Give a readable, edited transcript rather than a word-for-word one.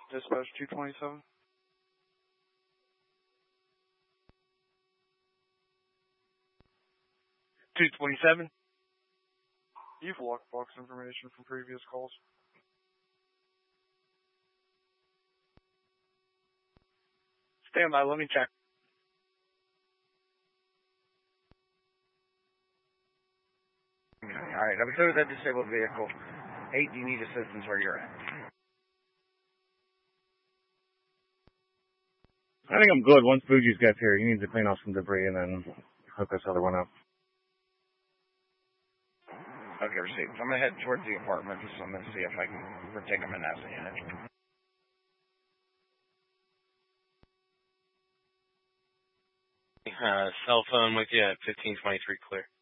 Dispatch 227. 227. You've lockbox information from previous calls. Stand by, let me check. Alright, I'm clear with that disabled vehicle. 8, do you need assistance where you're at? I think I'm good. Once Fuji's gets here, he needs to clean off some debris and then hook this other one up. Okay, received. I'm going to head towards the apartment, so I'm going to see if I can take him in that unit. Cell phone with you at 1523 clear.